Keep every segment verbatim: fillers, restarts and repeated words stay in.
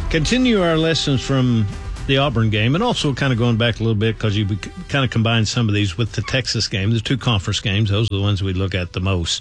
Continue our lessons from the Auburn game, and also kind of going back a little bit because you kind of combined some of these with the Texas game, the two conference games. Those are the ones we look at the most.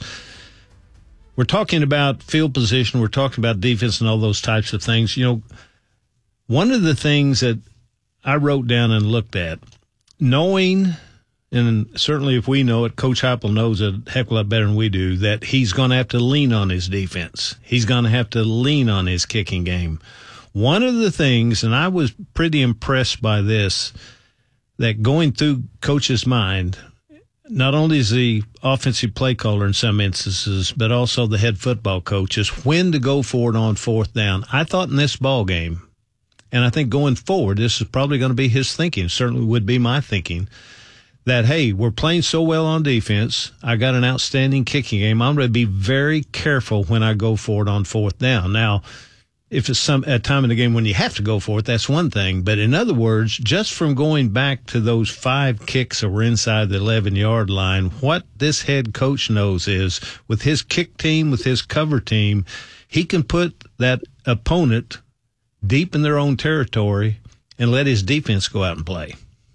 We're talking about field position. We're talking about defense and all those types of things. You know, one of the things that I wrote down and looked at, knowing, and certainly if we know it, Coach Heupel knows it a heck of a lot better than we do, that he's going to have to lean on his defense. He's going to have to lean on his kicking game. One of the things, and I was pretty impressed by this, that going through Coach's mind, not only is the offensive play caller in some instances, but also the head football coach, is when to go for it on fourth down. I thought in this ball game, and I think going forward, this is probably going to be his thinking, certainly would be my thinking, that, hey, we're playing so well on defense. I got an outstanding kicking game. I'm going to be very careful when I go for it on fourth down. Now, if it's some a time in the game when you have to go for it, that's one thing. But in other words, just from going back to those five kicks that were inside the eleven-yard line, what this head coach knows is with his kick team, with his cover team, he can put that opponent deep in their own territory and let his defense go out and play.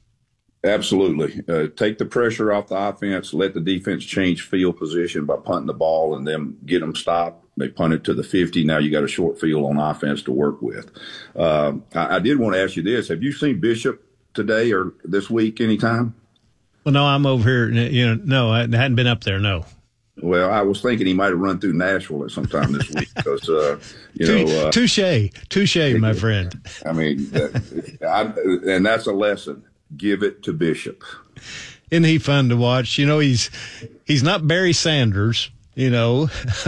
Absolutely. Uh, take the pressure off the offense, let the defense change field position by punting the ball and then get them stopped. They punt it to the fifty. Now you got a short field on offense to work with. Uh, I, I did want to ask you this. Have you seen Bishop today or this week anytime? Well, no, I'm over here. You know, no, I hadn't been up there, no. Well, I was thinking he might have run through Nashville at some time this week because, uh, you know. Uh, touche, touche, my friend. I mean, uh, I, and that's a lesson. Give it to Bishop. Isn't he fun to watch? You know, he's he's not Barry Sanders, you know,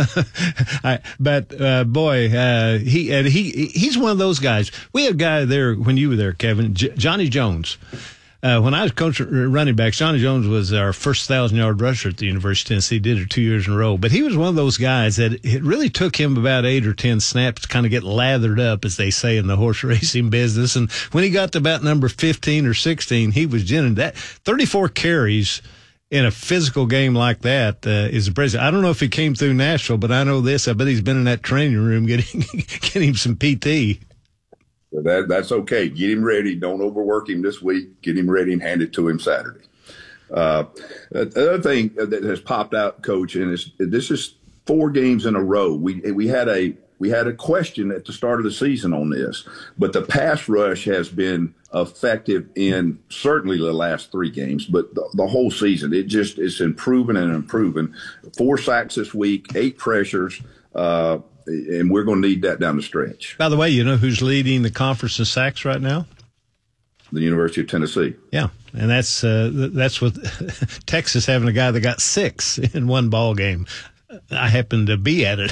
I, but uh, boy, uh, he and he he's one of those guys. We had a guy there when you were there, Kevin, J- Johnny Jones. Uh, when I was coaching running backs, Johnny Jones was our first thousand-yard rusher at the University of Tennessee, did it two years in a row. But he was one of those guys that it really took him about eight or ten snaps to kind of get lathered up, as they say in the horse racing business. And when he got to about number fifteen or sixteen, he was generating that. thirty-four carries in a physical game like that uh, is impressive. I don't know if he came through Nashville, but I know this. I bet he's been in that training room getting getting him some P T. That, that's okay. Get him ready. Don't overwork him this week. Get him ready and hand it to him Saturday. Uh, the other thing that has popped out, Coach, and it's, this is four games in a row. We we had a we had a question at the start of the season on this, but the pass rush has been effective in certainly the last three games, but the, the whole season. It just it's improving and improving. Four sacks this week, eight pressures. Uh, And we're going to need that down the stretch. By the way, you know who's leading the conference in sacks right now? The University of Tennessee. Yeah, and that's uh, that's with Texas having a guy that got six in one ball game. I happened to be at it.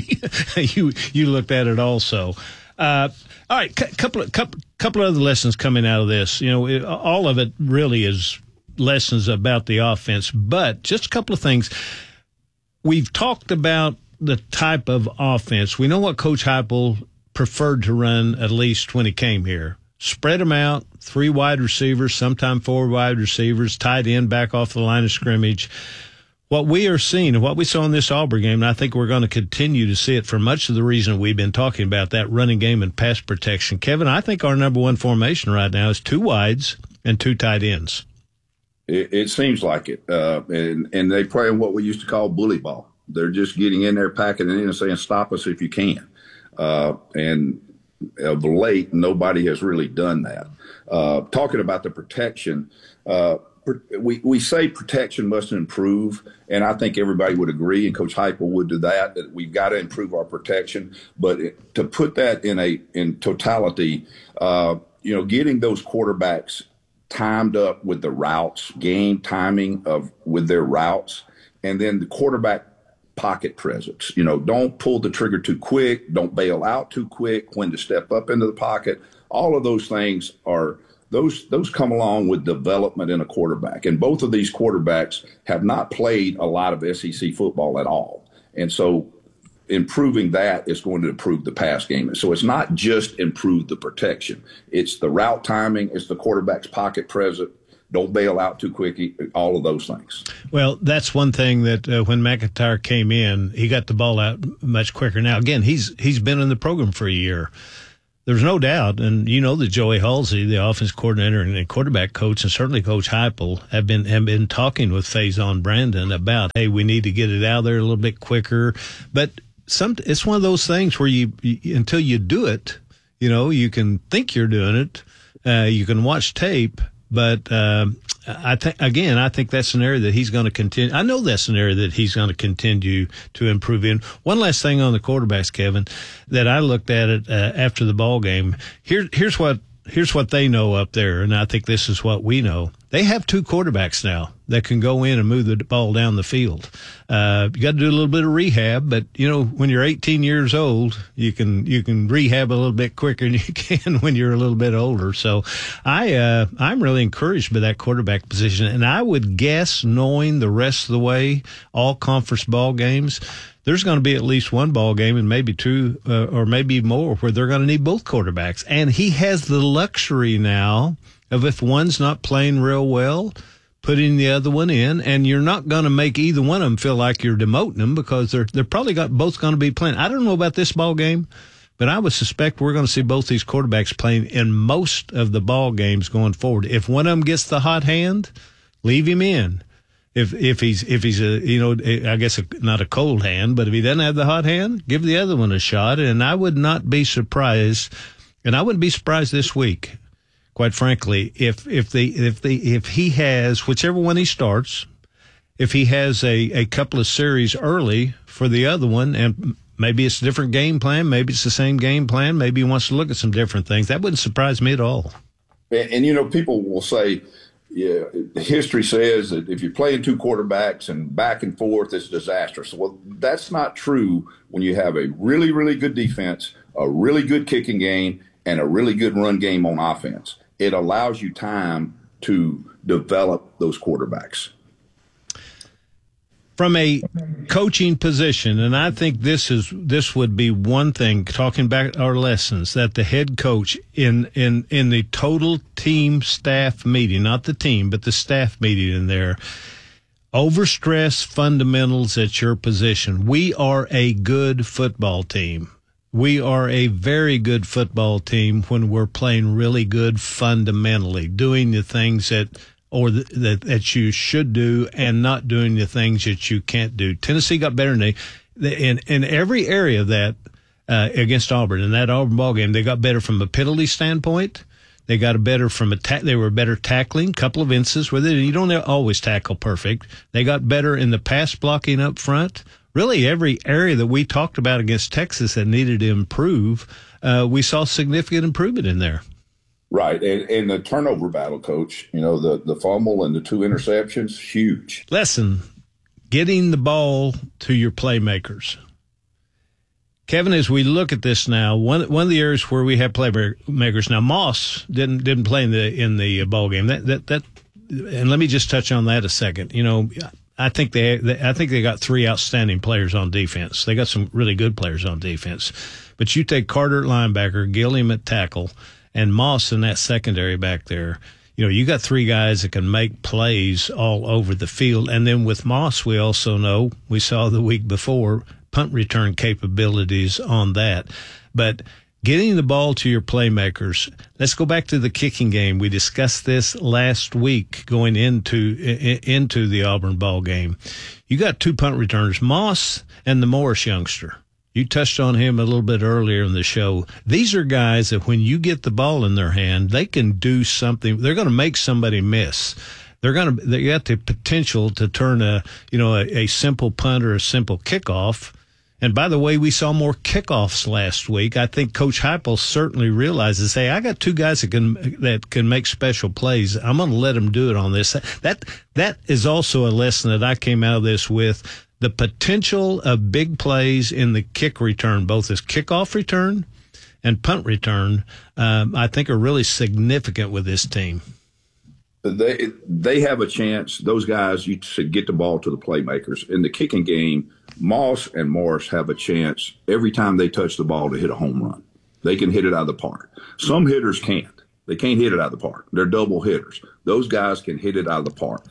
you you looked at it also. Uh, all right, c- couple of couple couple other lessons coming out of this. You know, it, all of it really is lessons about the offense, but just a couple of things. We've talked about the type of offense. We know what Coach Heupel preferred to run, at least when he came here. Spread them out, three wide receivers, sometimes four wide receivers, tight end back off the line of scrimmage. What we are seeing and what we saw in this Auburn game, and I think we're going to continue to see it for much of the reason we've been talking about, that running game and pass protection. Kevin, I think our number one formation right now is two wides and two tight ends. It, it seems like it. Uh, and, and they play what we used to call bully ball. They're just getting in there, packing it in and saying, stop us if you can. Uh, and of late, nobody has really done that. Uh, talking about the protection, uh, we, we say protection must improve, and I think everybody would agree, and Coach Heupel would do that, that we've got to improve our protection. But it, to put that in a in totality, uh, you know, getting those quarterbacks timed up with the routes, game timing of with their routes, and then the quarterback pocket presence. You know, don't pull the trigger too quick. Don't bail out too quick. When to step up into the pocket. All of those things are those those come along with development in a quarterback. And both of these quarterbacks have not played a lot of S E C football at all. And so improving that is going to improve the pass game. And so it's not just improve the protection. It's the route timing. It's the quarterback's pocket presence. Don't bail out too quick, all of those things. Well, that's one thing that uh, when McIntyre came in, he got the ball out much quicker. Now, again, he's he's been in the program for a year. there's no doubt, and you know that Joey Halsey, the offense coordinator and quarterback coach, and certainly Coach Heupel, have been have been talking with Faison Brandon about, hey, we need to get it out there a little bit quicker. But some, it's one of those things where you, you until you do it, you know, you can think you're doing it, uh, you can watch tape, but um, I think again, I think that's an area that he's going to continue. I know that's an area that he's going to continue to improve in. One last thing on the quarterbacks, Kevin, that I looked at it uh, after the ball game. Here, here's what here's what they know up there, and I think this is what we know. They have two quarterbacks now that can go in and move the ball down the field. Uh, you got to do a little bit of rehab, but you know, when you're eighteen years old, you can you can rehab a little bit quicker than you can when you're a little bit older. So, I uh, I'm really encouraged by that quarterback position, and I would guess, knowing the rest of the way, all conference ball games, there's going to be at least one ball game and maybe two uh, or maybe more where they're going to need both quarterbacks, and he has the luxury now of, if one's not playing real well, putting the other one in, and you're not going to make either one of them feel like you're demoting them because they're they're probably got both going to be playing. I don't know about this ball game, but I would suspect we're going to see both these quarterbacks playing in most of the ball games going forward. If one of them gets the hot hand, leave him in. If if he's if he's a you know I guess a, not a cold hand, but if he doesn't have the hot hand, give the other one a shot. And I would not be surprised, and I wouldn't be surprised this week, quite frankly, if if the if the if he has whichever one he starts, if he has a, a couple of series early for the other one, and maybe it's a different game plan, maybe it's the same game plan, maybe he wants to look at some different things. That wouldn't surprise me at all. And, and you know, people will say, yeah, history says that if you're playing two quarterbacks and back and forth, it's disastrous. Well, that's not true when you have a really, really good defense, a really good kicking game, and a really good run game on offense. It allows you time to develop those quarterbacks. From a coaching position, and I think this is this would be one thing, talking back our lessons, that the head coach in in in the total team staff meeting, not the team, but the staff meeting in there, overstress fundamentals at your position. We are a good football team. We are a very good football team when we're playing really good fundamentally, doing the things that or the, that that you should do and not doing the things that you can't do. Tennessee got better than they in in every area of that uh, against Auburn. In that Auburn ball game, they got better from a penalty standpoint. They got a better from a ta- they were better tackling. Couple of instances where they, you don't always tackle perfect. They got better in the pass blocking up front. Really, every area that we talked about against Texas that needed to improve, uh, we saw significant improvement in there. Right. And, and the turnover battle, Coach, you know, the, the fumble and the two interceptions, huge. Lesson, getting the ball to your playmakers. Kevin, as we look at this now, one one of the areas where we have playmakers now, Moss didn't didn't play in the in the ball game. That that that, and let me just touch on that a second. You know, I think they, they I think they got three outstanding players on defense. They got some really good players on defense, but you take Carter at linebacker, Gilliam at tackle, and Moss in that secondary back there. You know, you got three guys that can make plays all over the field. And then with Moss, we also know, we saw the week before, punt return capabilities on that. But getting the ball to your playmakers, let's go back to the kicking game. We discussed this last week going into into the Auburn ball game. You got two punt returners, Moss and the Morris youngster. You touched on him a little bit earlier in the show. These are guys that when you get the ball in their hand, they can do something. They're going to make somebody miss. They're going to, they got the potential to turn a, you know, a, a simple punt or a simple kickoff. And by the way, we saw more kickoffs last week. I think Coach Heupel certainly realizes, hey, I got two guys that can, that can make special plays. I'm going to let them do it on this. That, that is also a lesson that I came out of this with. The potential of big plays in the kick return, both as kickoff return and punt return, um, I think are really significant with this team. They they have a chance. Those guys, you should get the ball to the playmakers. In the kicking game, Moss and Morris have a chance every time they touch the ball to hit a home run. They can hit it out of the park. Some hitters can't. They can't hit it out of the park. They're double hitters. Those guys can hit it out of the park.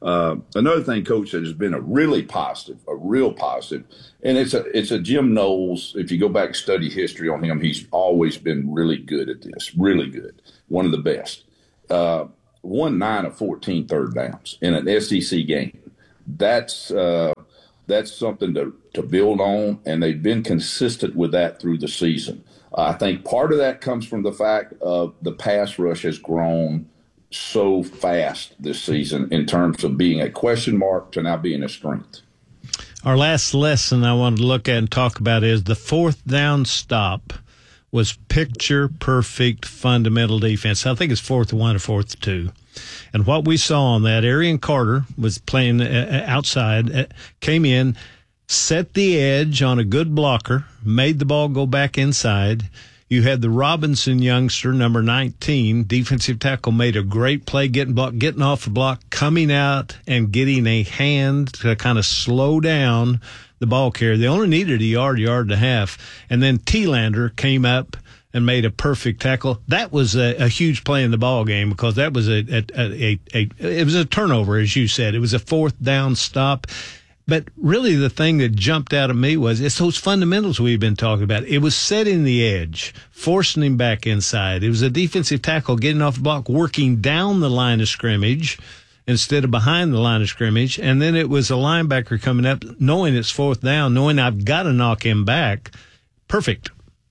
Uh, another thing, Coach, that has been a really positive, a real positive, and it's a it's a Jim Knowles. If you go back and study history on him, he's always been really good at this, really good, one of the best. Uh, won nine of fourteen third downs in an S E C game. That's uh, that's something to, to build on, and they've been consistent with that through the season. Uh, I think part of that comes from the fact of the pass rush has grown so fast this season in terms of being a question mark to now being a strength. Our last lesson I wanted to look at and talk about is the fourth down stop was picture perfect fundamental defense. I think it's fourth one or fourth two. And what we saw on that, Arian Carter was playing outside, came in, set the edge on a good blocker, made the ball go back inside. You had the Robinson youngster, number nineteen, defensive tackle, made a great play getting block, getting off the block, coming out and getting a hand to kind of slow down the ball carrier. They only needed a yard, yard and a half. And then Thielander came up and made a perfect tackle. That was a, a huge play in the ball game because that was a, a, a, a, it was a turnover, as you said. It was a fourth down stop. But really the thing that jumped out at me was it's those fundamentals we've been talking about. It was setting the edge, forcing him back inside. It was a defensive tackle getting off the block, working down the line of scrimmage instead of behind the line of scrimmage. And then it was a linebacker coming up, knowing it's fourth down, knowing I've got to knock him back. Perfect.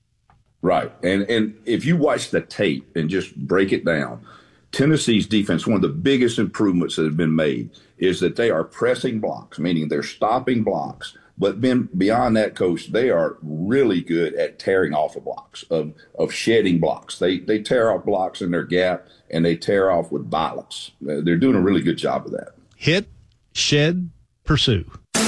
Right. And and if you watch the tape and just break it down, Tennessee's defense, one of the biggest improvements that have been made is that they are pressing blocks, meaning they're stopping blocks. But then beyond that, Coach, they are really good at tearing off of blocks, of of shedding blocks. They they tear off blocks in their gap, and they tear off with violence. They're doing a really good job of that. Hit, shed, pursue.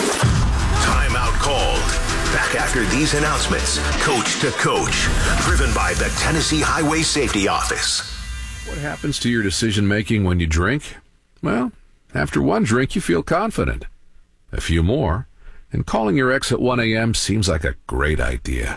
Timeout called. Back after these announcements, Coach to Coach, driven by the Tennessee Highway Safety Office. What happens to your decision-making when you drink? Well, after one drink, you feel confident. A few more, and calling your ex at one a.m. seems like a great idea.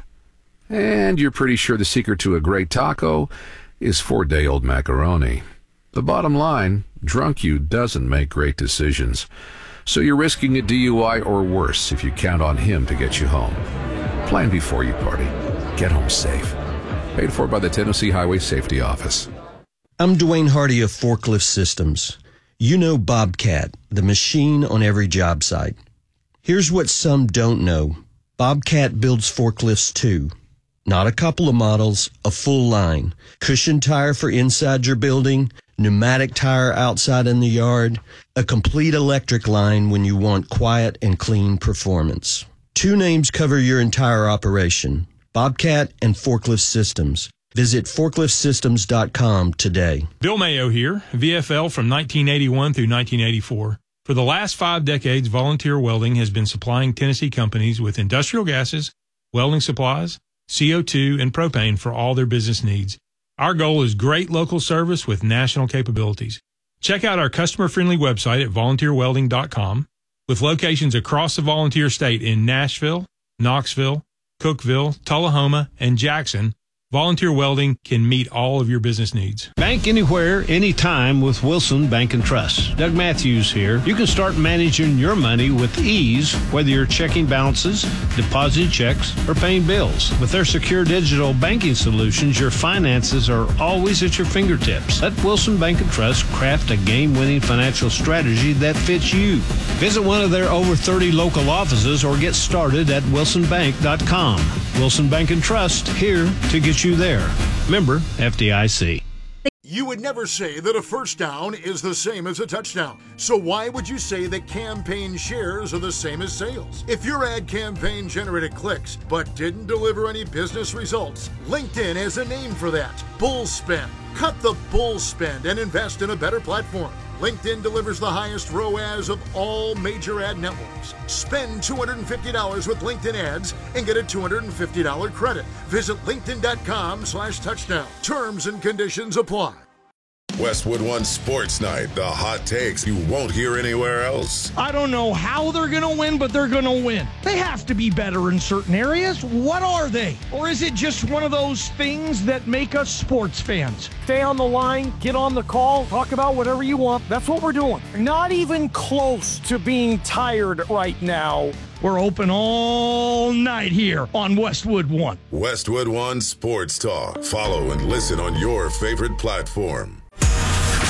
And you're pretty sure the secret to a great taco is four-day-old macaroni. The bottom line, drunk you doesn't make great decisions. So you're risking a D U I or worse if you count on him to get you home. Plan before you party. Get home safe. Paid for by the Tennessee Highway Safety Office. I'm Dwayne Hardy of Forklift Systems. You know Bobcat, the machine on every job site. Here's what some don't know. Bobcat builds forklifts too. Not a couple of models, a full line. Cushion tire for inside your building, pneumatic tire outside in the yard, a complete electric line when you want quiet and clean performance. Two names cover your entire operation, Bobcat and Forklift Systems. Visit forklift systems dot com today. Bill Mayo here, V F L from nineteen eighty-one through nineteen eighty-four. For the last five decades, Volunteer Welding has been supplying Tennessee companies with industrial gases, welding supplies, C O two, and propane for all their business needs. Our goal is great local service with national capabilities. Check out our customer-friendly website at volunteer welding dot com with locations across the Volunteer State in Nashville, Knoxville, Cookeville, Tullahoma, and Jackson. Volunteer Welding can meet all of your business needs. Bank anywhere, anytime with Wilson Bank and Trust. Doug Matthews here. You can start managing your money with ease, whether you're checking balances, depositing checks, or paying bills. With their secure digital banking solutions, your finances are always at your fingertips. Let Wilson Bank and Trust craft a game-winning financial strategy that fits you. Visit one of their over thirty local offices or get started at wilson bank dot com. Wilson Bank and Trust, here to get you there. Member F D I C. You would never say that a first down is the same as a touchdown. So why would you say that campaign shares are the same as sales? If your ad campaign generated clicks but didn't deliver any business results, LinkedIn has a name for that. Bull spend. Cut the bull spend and invest in a better platform. LinkedIn delivers the highest R O A S of all major ad networks. Spend two hundred fifty dollars with LinkedIn ads and get a two hundred fifty dollars credit. Visit linkedin dot com slash touchdown. Terms and conditions apply. Westwood One Sports Night, the hot takes you won't hear anywhere else. I don't know how they're going to win, but they're going to win. They have to be better in certain areas. What are they? Or is it just one of those things that make us sports fans? Stay on the line, get on the call, talk about whatever you want. That's what we're doing. Not even close to being tired right now. We're open all night here on Westwood One. Westwood One Sports Talk. Follow and listen on your favorite platform.